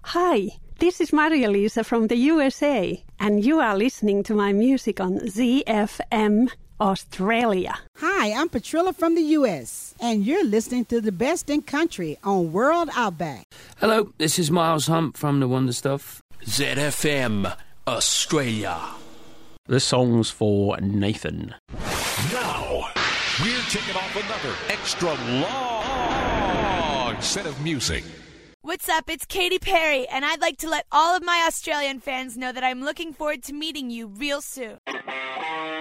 Hi, this is Maria-Lisa from the USA, and you are listening to my music on ZFM Australia. Hi, I'm Patrilla from the US, and you're listening to the best in country on World Outback. Hello, this is Miles Hump from The Wonder Stuff. ZFM Australia. This song's for Nathan. Now, we're taking off another extra long set of music. What's up? It's Katy Perry, and I'd like to let all of my Australian fans know that I'm looking forward to meeting you real soon.